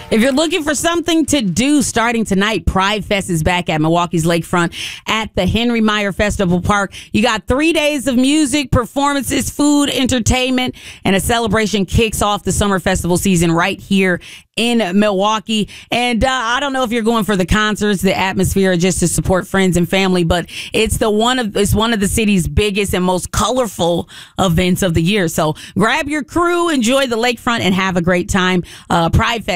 If you're looking for something to do starting tonight, Pride Fest is back at Milwaukee's Lakefront at the Henry Meyer Festival Park. You got 3 days of music, performances, food, entertainment, and a celebration kicks off the summer festival season right here in Milwaukee. And I don't know if you're going for the concerts, the atmosphere, or just to support friends and family, but it's one of the city's biggest and most colorful events of the year. So grab your crew, enjoy the lakefront, and have a great time. Pride Fest